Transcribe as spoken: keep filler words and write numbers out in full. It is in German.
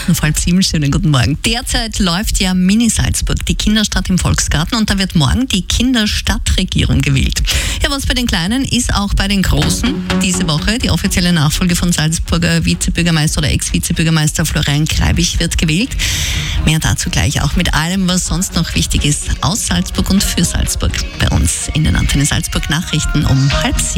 Minuten auf halb sieben. Schönen guten Morgen. Derzeit läuft ja Mini Salzburg, die Kinderstadt im Volksgarten, und da wird morgen die Kinderstadtregierung gewählt. Ja, was bei den Kleinen ist auch bei den Großen. Diese Woche die offizielle Nachfolge von Salzburger Vizebürgermeister oder Ex-Vizebürgermeister Florian Greibich wird gewählt. Mehr dazu gleich auch mit allem, was sonst noch wichtig ist aus Salzburg und für Salzburg bei uns in den Antenne Salzburg Nachrichten um halb sieben.